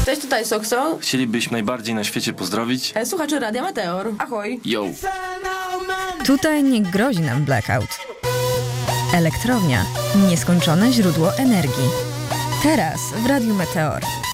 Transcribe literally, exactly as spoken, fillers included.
Cześć, tutaj Sokso. Chcielibyśmy najbardziej na świecie pozdrowić E, Słuchacze Radia Meteor. Ahoj. Yo! Tutaj nie grozi nam blackout. Elektrownia. Nieskończone źródło energii. Teraz w Radiu Meteor.